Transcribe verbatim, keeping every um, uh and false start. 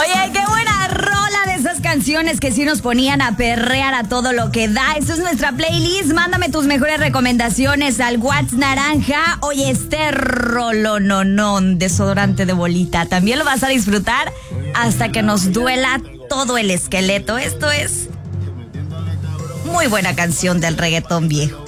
Oye, qué buena rola de esas canciones que sí nos ponían a perrear a todo lo que da. Esta es nuestra playlist. Mándame tus mejores recomendaciones al WhatsApp naranja. Oye, este rolononón, desodorante de bolita, también lo vas a disfrutar hasta que nos duela todo el esqueleto. Esto es muy buena canción del reggaetón viejo.